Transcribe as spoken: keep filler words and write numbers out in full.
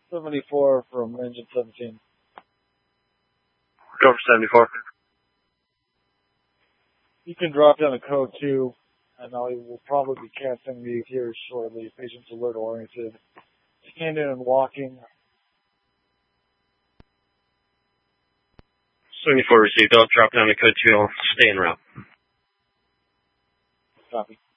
seventy-four from engine seventeen. Go for seventy-four. You can drop down to code two, and I will probably be casting these here shortly. Patients alert oriented. Standing and walking. seventy-four received. I'll drop down to code two. I'll stay en route. Copy.